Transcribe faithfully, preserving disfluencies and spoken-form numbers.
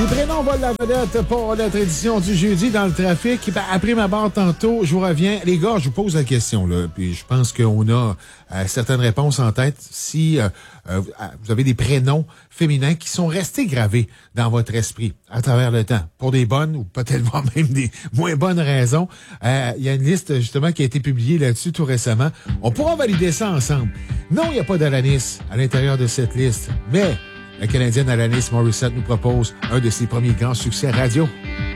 Les prénoms volent la vedette pour notre édition du jeudi dans le trafic. Ben, après ma barre tantôt, je vous reviens. Les gars, je vous pose la question, là, puis je pense qu'on a euh, certaines réponses en tête. Si euh, euh, vous avez des prénoms féminins qui sont restés gravés dans votre esprit à travers le temps, pour des bonnes ou peut-être même des moins bonnes raisons, euh, il y a une liste justement qui a été publiée là-dessus tout récemment. On pourra valider ça ensemble. Non, il n'y a pas d'Alanis à l'intérieur de cette liste, mais la Canadienne Alanis Morissette nous propose un de ses premiers grands succès radio.